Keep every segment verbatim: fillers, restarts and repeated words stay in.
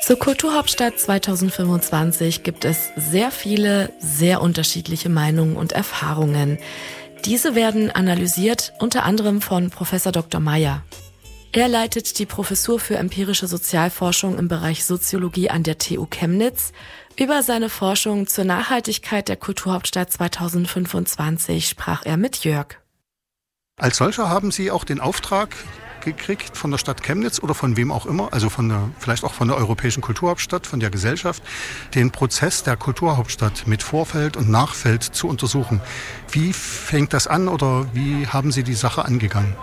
Zur Kulturhauptstadt zweitausendfünfundzwanzig gibt es sehr viele, sehr unterschiedliche Meinungen und Erfahrungen. Diese werden analysiert, unter anderem von Professor Doktor Meyer. Er leitet die Professur für empirische Sozialforschung im Bereich Soziologie an der T U Chemnitz. Über seine Forschung zur Nachhaltigkeit der Kulturhauptstadt zweitausendfünfundzwanzig sprach er mit Jörg. Als solcher haben Sie auch den Auftrag gekriegt von der Stadt Chemnitz oder von wem auch immer, also von der, vielleicht auch von der Europäischen Kulturhauptstadt, von der Gesellschaft, den Prozess der Kulturhauptstadt mit Vorfeld und Nachfeld zu untersuchen. Wie fängt das an oder wie haben Sie die Sache angegangen?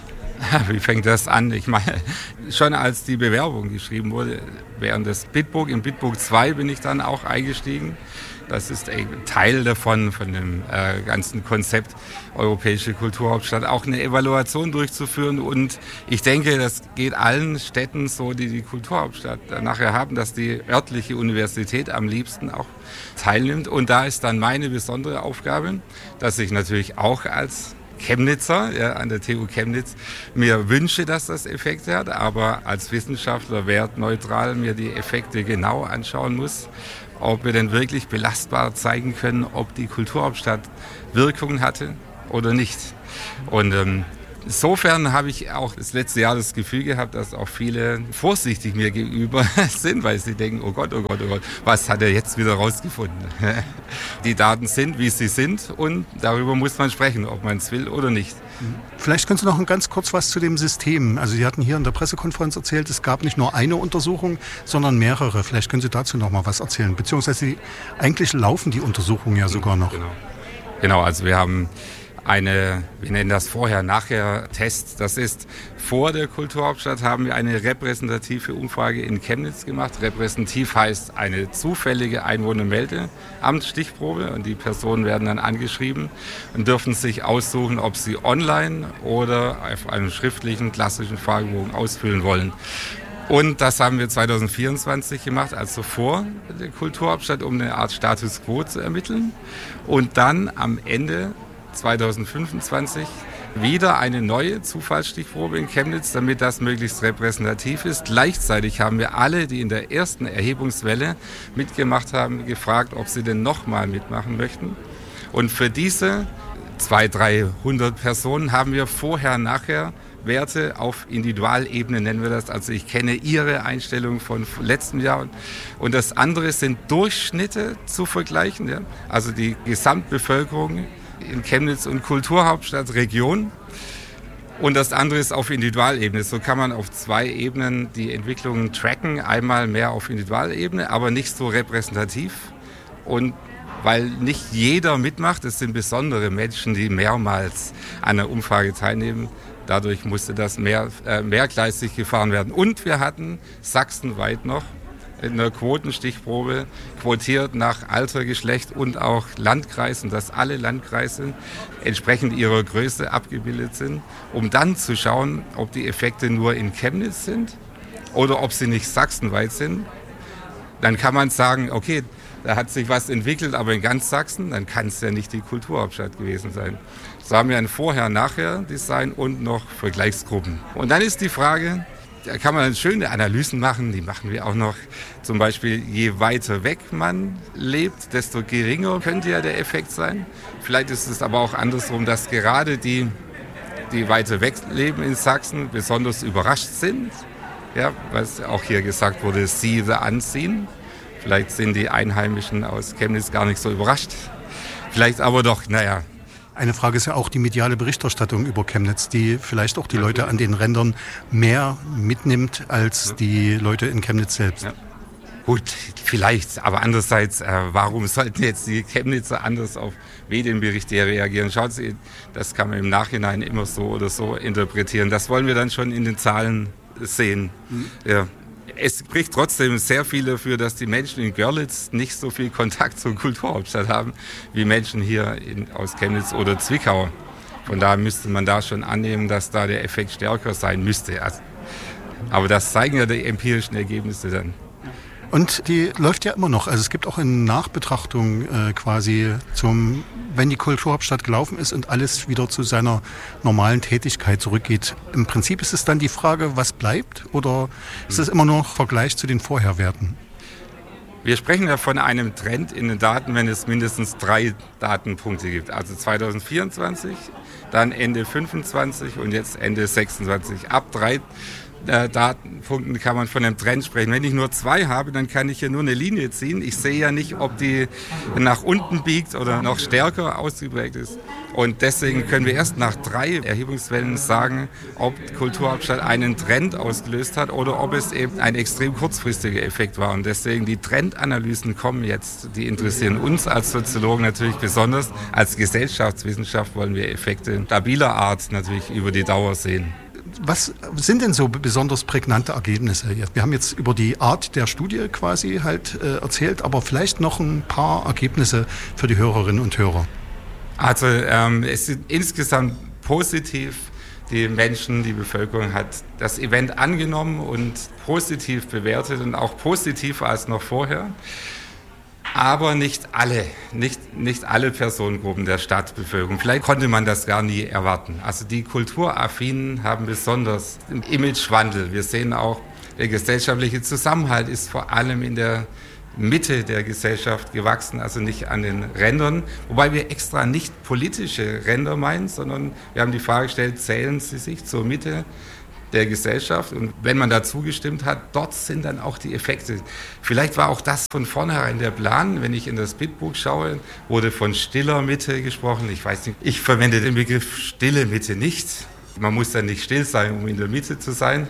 Wie fängt das an? Ich meine, schon als die Bewerbung geschrieben wurde, während des Bitburg, im Bitburg zwei bin ich dann auch eingestiegen. Das ist ein Teil davon, von dem äh, ganzen Konzept Europäische Kulturhauptstadt, auch eine Evaluation durchzuführen. Und ich denke, das geht allen Städten so, die die Kulturhauptstadt nachher haben, dass die örtliche Universität am liebsten auch teilnimmt. Und da ist dann meine besondere Aufgabe, dass ich natürlich auch als Chemnitzer, ja, an der T U Chemnitz, mir wünsche, dass das Effekte hat, aber als Wissenschaftler wertneutral mir die Effekte genau anschauen muss, ob wir denn wirklich belastbar zeigen können, ob die Kulturhauptstadt Wirkung hatte oder nicht. Und ähm, insofern habe ich auch das letzte Jahr das Gefühl gehabt, dass auch viele vorsichtig mir gegenüber sind, weil sie denken, oh Gott, oh Gott, oh Gott, was hat er jetzt wieder rausgefunden? Die Daten sind, wie sie sind und darüber muss man sprechen, ob man es will oder nicht. Vielleicht können Sie noch ganz kurz was zu dem System. Also Sie hatten hier in der Pressekonferenz erzählt, es gab nicht nur eine Untersuchung, sondern mehrere. Vielleicht können Sie dazu noch mal was erzählen. Beziehungsweise eigentlich laufen die Untersuchungen ja sogar noch. Genau, genau, also wir haben eine, wir nennen das Vorher-Nachher-Test. Das ist, vor der Kulturhauptstadt haben wir eine repräsentative Umfrage in Chemnitz gemacht. Repräsentativ heißt eine zufällige Einwohnermeldeamtsstichprobe und die Personen werden dann angeschrieben und dürfen sich aussuchen, ob sie online oder auf einem schriftlichen, klassischen Fragebogen ausfüllen wollen. Und das haben wir zweitausendvierundzwanzig gemacht, also vor der Kulturhauptstadt, um eine Art Status Quo zu ermitteln. Und dann am Ende zweitausendfünfundzwanzig wieder eine neue Zufallsstichprobe in Chemnitz, damit das möglichst repräsentativ ist. Gleichzeitig haben wir alle, die in der ersten Erhebungswelle mitgemacht haben, gefragt, ob sie denn nochmal mitmachen möchten. Und für diese zweihundert, dreihundert Personen haben wir vorher, nachher Werte auf Individualebene, nennen wir das. Also ich kenne Ihre Einstellung von letztem Jahr. Und das andere sind Durchschnitte zu vergleichen. Ja? Also die Gesamtbevölkerung in Chemnitz und Kulturhauptstadt Region. Und das andere ist auf Individualebene. So kann man auf zwei Ebenen die Entwicklungen tracken. Einmal mehr auf Individualebene, aber nicht so repräsentativ. Und weil nicht jeder mitmacht, es sind besondere Menschen, die mehrmals an der Umfrage teilnehmen. Dadurch musste das mehr, äh, mehrgleisig gefahren werden. Und wir hatten sachsenweit noch in einer Quotenstichprobe quotiert nach Alter, Geschlecht und auch Landkreisen, dass alle Landkreise entsprechend ihrer Größe abgebildet sind, um dann zu schauen, ob die Effekte nur in Chemnitz sind oder ob sie nicht sachsenweit sind. Dann kann man sagen, okay, da hat sich was entwickelt, aber in ganz Sachsen, dann kann es ja nicht die Kulturhauptstadt gewesen sein. So haben wir ein Vorher-Nachher-Design und noch Vergleichsgruppen. Und dann ist die Frage, da kann man schöne Analysen machen, die machen wir auch noch. Zum Beispiel, je weiter weg man lebt, desto geringer könnte ja der Effekt sein. Vielleicht ist es aber auch andersrum, dass gerade die, die weiter weg leben in Sachsen, besonders überrascht sind. Ja, was auch hier gesagt wurde, see the unseen. Vielleicht sind die Einheimischen aus Chemnitz gar nicht so überrascht. Vielleicht aber doch, naja. Eine Frage ist ja auch die mediale Berichterstattung über Chemnitz, die vielleicht auch die Leute an den Rändern mehr mitnimmt als die Leute in Chemnitz selbst. Ja. Gut, vielleicht, aber andererseits, äh, warum sollten jetzt die Chemnitzer anders auf Medienberichte reagieren? Schaut Sie, das kann man im Nachhinein immer so oder so interpretieren. Das wollen wir dann schon in den Zahlen sehen. Mhm. Ja. Es spricht trotzdem sehr viel dafür, dass die Menschen in Görlitz nicht so viel Kontakt zur Kulturhauptstadt haben, wie Menschen hier in, aus Chemnitz oder Zwickau. Von daher müsste man da schon annehmen, dass da der Effekt stärker sein müsste. Also, aber das zeigen ja die empirischen Ergebnisse dann. Und die läuft ja immer noch. Also es gibt auch eine Nachbetrachtung äh, quasi zum, wenn die Kulturhauptstadt gelaufen ist und alles wieder zu seiner normalen Tätigkeit zurückgeht. Im Prinzip ist es dann die Frage, was bleibt, oder ist es immer noch Vergleich zu den Vorherwerten? Wir sprechen ja von einem Trend in den Daten, wenn es mindestens drei Datenpunkte gibt. Also zwanzig vierundzwanzig, dann Ende fünfundzwanzig und jetzt Ende sechsundzwanzig. Ab drei äh, Datenpunkten kann man von einem Trend sprechen. Wenn ich nur zwei habe, dann kann ich hier nur eine Linie ziehen. Ich sehe ja nicht, ob die nach unten biegt oder noch stärker ausgeprägt ist. Und deswegen können wir erst nach drei Erhebungswellen sagen, ob die Kulturhauptstadt einen Trend ausgelöst hat oder ob es eben ein extrem kurzfristiger Effekt war. Und deswegen die Trendanalysen kommen jetzt, die interessieren uns als Soziologen natürlich besonders. Als Gesellschaftswissenschaft wollen wir Effekte stabiler Art natürlich über die Dauer sehen. Was sind denn so besonders prägnante Ergebnisse? Wir haben jetzt über die Art der Studie quasi halt äh, erzählt, aber vielleicht noch ein paar Ergebnisse für die Hörerinnen und Hörer. Also ähm, es ist insgesamt positiv. Die Menschen, die Bevölkerung hat das Event angenommen und positiv bewertet und auch positiver als noch vorher. Aber nicht alle, nicht, nicht alle Personengruppen der Stadtbevölkerung. Vielleicht konnte man das gar nie erwarten. Also die Kulturaffinen haben besonders einen Imagewandel. Wir sehen auch, der gesellschaftliche Zusammenhalt ist vor allem in der Mitte der Gesellschaft gewachsen, also nicht an den Rändern. Wobei wir extra nicht politische Ränder meinen, sondern wir haben die Frage gestellt, zählen sie sich zur Mitte der Gesellschaft? Und wenn man da zugestimmt hat, dort sind dann auch die Effekte. Vielleicht war auch das von vornherein der Plan. Wenn ich in das Bitbuch schaue, wurde von stiller Mitte gesprochen. Ich weiß nicht, ich verwende den Begriff stille Mitte nicht. Man muss dann nicht still sein, um in der Mitte zu sein.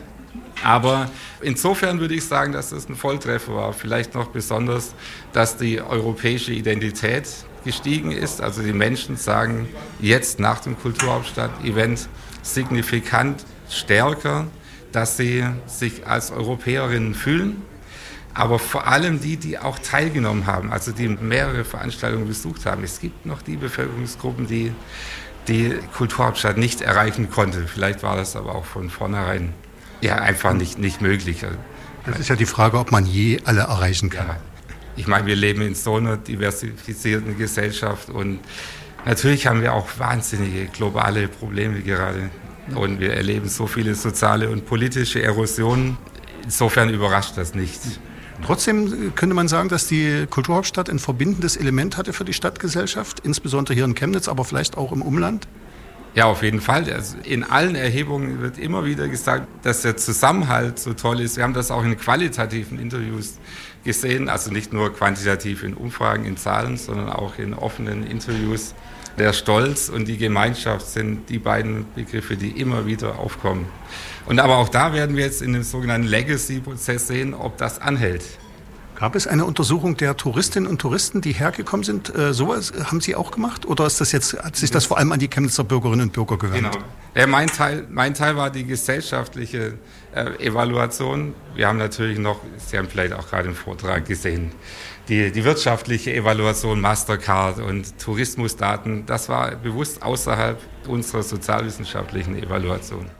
Aber insofern würde ich sagen, dass das ein Volltreffer war. Vielleicht noch besonders, dass die europäische Identität gestiegen ist. Also die Menschen sagen jetzt nach dem Kulturhauptstadt-Event signifikant stärker, dass sie sich als Europäerinnen fühlen. Aber vor allem die, die auch teilgenommen haben, also die mehrere Veranstaltungen besucht haben. Es gibt noch die Bevölkerungsgruppen, die die Kulturhauptstadt nicht erreichen konnte. Vielleicht war das aber auch von vornherein ja einfach nicht, nicht möglich. Das ist ja die Frage, ob man je alle erreichen kann. Ja. Ich meine, wir leben in so einer diversifizierten Gesellschaft und natürlich haben wir auch wahnsinnige globale Probleme gerade. Und wir erleben so viele soziale und politische Erosionen. Insofern überrascht das nicht. Trotzdem könnte man sagen, dass die Kulturhauptstadt ein verbindendes Element hatte für die Stadtgesellschaft, insbesondere hier in Chemnitz, aber vielleicht auch im Umland? Ja, auf jeden Fall. Also in allen Erhebungen wird immer wieder gesagt, dass der Zusammenhalt so toll ist. Wir haben das auch in qualitativen Interviews gesehen, also nicht nur quantitativ in Umfragen, in Zahlen, sondern auch in offenen Interviews. Der Stolz und die Gemeinschaft sind die beiden Begriffe, die immer wieder aufkommen. Und aber auch da werden wir jetzt in dem sogenannten Legacy-Prozess sehen, ob das anhält. Gab es eine Untersuchung der Touristinnen und Touristen, die hergekommen sind? Äh, sowas haben Sie auch gemacht? Oder ist das jetzt, hat sich das vor allem an die Chemnitzer Bürgerinnen und Bürger gewandt? Genau. Ja, mein Teil, mein Teil war die gesellschaftliche äh, Evaluation. Wir haben natürlich noch, Sie haben vielleicht auch gerade im Vortrag gesehen, die, die wirtschaftliche Evaluation, Mastercard und Tourismusdaten. Das war bewusst außerhalb unserer sozialwissenschaftlichen Evaluation.